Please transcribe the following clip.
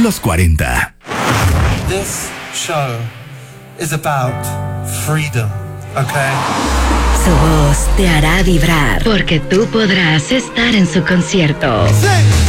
los 40. This show is about freedom, okay? Su voz te hará vibrar porque tú podrás estar en su concierto. Sí.